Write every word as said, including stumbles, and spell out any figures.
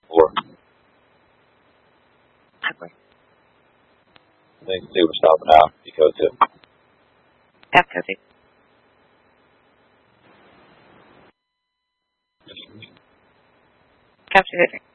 four. Okay. I think two we're stopping out. Eco two. Echo two. Capture the